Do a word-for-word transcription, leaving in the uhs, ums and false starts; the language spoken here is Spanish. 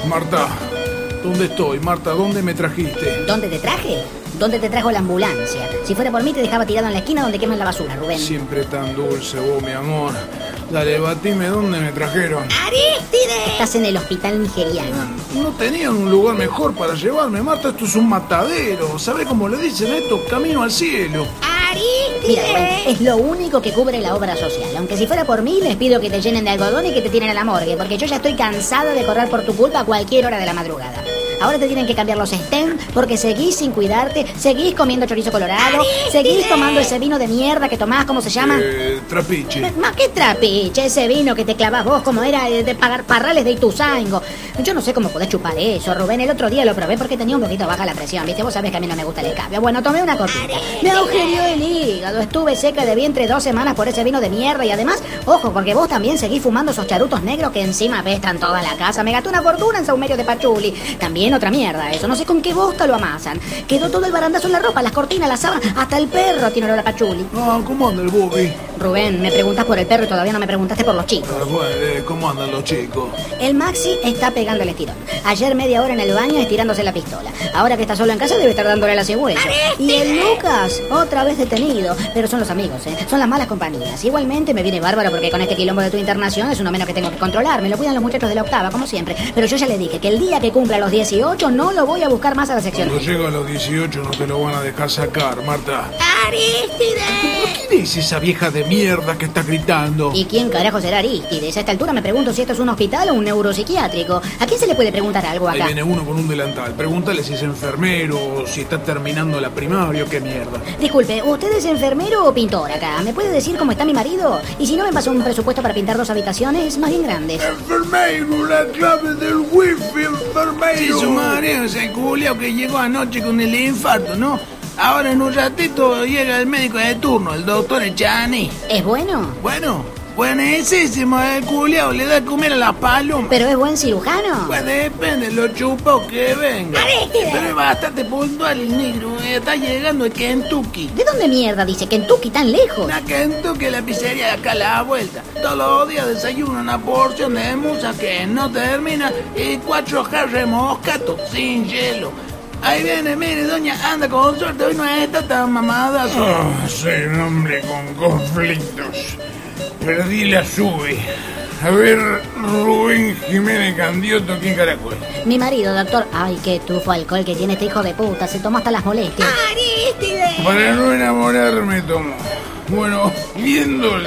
Marta, ¿dónde estoy? Marta, ¿dónde me trajiste? ¿Dónde te traje? ¿Dónde te trajo la ambulancia? Si fuera por mí te dejaba tirado en la esquina donde queman la basura, Rubén. Siempre tan dulce vos, mi amor. Dale, batime, ¿dónde me trajeron? ¡Arístide! Estás en el hospital nigeriano. No tenían un lugar mejor para llevarme, Marta. Esto es un matadero. ¿Sabés cómo le dicen esto? Camino al cielo. Mira, Rubén, es lo único que cubre la obra social. Aunque si fuera por mí, les pido que te llenen de algodón y que te tiren a la morgue, porque yo ya estoy cansada de correr por tu culpa a cualquier hora de la madrugada. Ahora te tienen que cambiar los stents porque seguís sin cuidarte, seguís comiendo chorizo colorado, seguís tomando ese vino de mierda que tomás, ¿cómo se llama? Eh, trapiche. Más que trapiche, ese vino que te clavás vos, como era de pagar parrales de Ituzaingo. Yo no sé cómo podés chupar eso, Rubén. El otro día lo probé porque tenía un poquito baja la presión, ¿viste? Vos sabés que a mí no me gusta el escabio. Bueno, tomé una copita. Me agujereó el hígado, estuve seca de vientre dos semanas por ese vino de mierda y además, ojo, porque vos también seguís fumando esos charutos negros que encima apestan toda la casa. Me gasté una fortuna en saumerio de pachuli. También otra mierda eso, no sé con qué bosta lo amasan. Quedó todo el barandazo en la ropa, las cortinas, las sábanas, hasta el perro tiene olor a pachuli. Ah, ¿cómo anda el Bobby? Rubén, me preguntas por el perro y todavía no me preguntaste por los chicos. Ah, bueno, eh, ¿cómo andan los chicos? El Maxi está pegando el estirón. Ayer media hora en el baño estirándose la pistola. Ahora que está solo en casa debe estar dándole la cigüeña. Y el Lucas, otra vez detenido. Pero son los amigos, ¿eh? Son las malas compañías. Igualmente me viene bárbaro porque con este quilombo de tu internación es uno menos que tengo que controlar. Me lo cuidan los muchachos de la octava, como siempre. Pero yo ya le dije que el día que cumpla los dieciocho no lo voy a buscar más a la sección. Cuando llega a los dieciocho no te lo van a dejar sacar, Marta. ¡Arístide! ¿Quién es esa vieja de mierda que está gritando? ¿Y quién carajo será Arístide? A esta altura me pregunto si esto es un hospital o un neuropsiquiátrico. ¿A quién se le puede preguntar algo acá? Ahí viene uno con un delantal. Pregúntale si es enfermero o si está terminando la primaria o qué mierda. Disculpe, ¿usted es enfermero o pintor acá? ¿Me puede decir cómo está mi marido? Y si no me pasó un presupuesto para pintar dos habitaciones más bien grandes. Enfermero, la clave del wifi, enfermero. Sí, su marido es el culiao que llegó anoche con el infarto, ¿no? Ahora en un ratito llega el médico de turno, el doctor Echani. ¿Es bueno? Bueno, buenísimo, el culiao le da a comer a la paloma. ¿Pero es buen cirujano? Pues depende, lo chupó que venga. Pero es bastante puntual el negro, está llegando a Kentucky. ¿De dónde mierda dice Kentucky tan lejos? Una Kentucky, la pizzería de acá a la vuelta. Todos los días desayuno una porción de musa que no termina y cuatro jarras de moscato sin hielo. Ahí viene, mire, doña, anda con suerte, hoy no está tan mamada. Oh, soy un hombre con conflictos. Perdí la sube. A ver, Rubén Jiménez Candioto, ¿quién carajo es? Mi marido, doctor. Ay, qué tufo alcohol que tiene este hijo de puta. Se tomó hasta las molestias. Para no enamorarme, tomo. Bueno, viendo